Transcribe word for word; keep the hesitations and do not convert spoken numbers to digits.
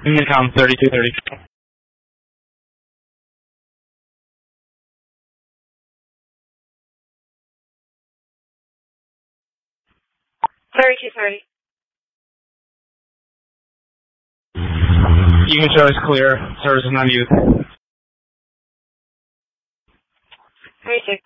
Midtown thirty-two thirty. thirty-two thirty. You can show us clear. Service is not used. thirty-six.